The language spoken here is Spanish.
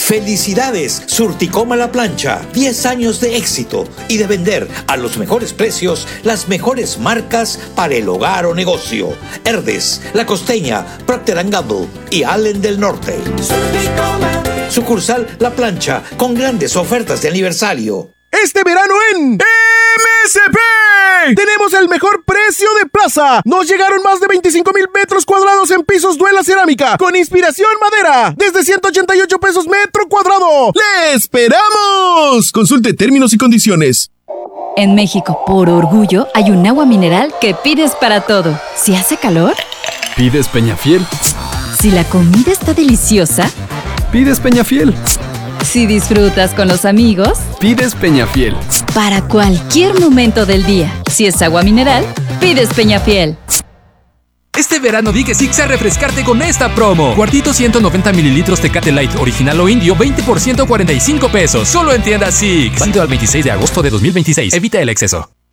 ¡Felicidades! Surticom a la plancha. 10 años de éxito y de vender a los mejores precios las mejores marcas para el hogar o negocio. Herdes, La Costeña, Procter & Gamble y Allen del Norte. Sucursal La Plancha con grandes ofertas de aniversario. Este verano en MSP tenemos el mejor precio de plaza. Nos llegaron más de 25,000 metros cuadrados en pisos Duela Cerámica con inspiración madera desde 188 pesos metro cuadrado. ¡Le esperamos! Consulte términos y condiciones. En México, por orgullo, hay un agua mineral que pides para todo. Si hace calor, pides Peñafiel. Si la comida está deliciosa, pides Peñafiel. Si disfrutas con los amigos, pides Peñafiel. Para cualquier momento del día, si es agua mineral, pides Peñafiel. Este verano di que sí a refrescarte con esta promo. Cuartito 190 mililitros Tecate Light original o indio, 20% 45 pesos. Solo en tiendas Six. Válido al 26 de agosto de 2026. Evita el exceso.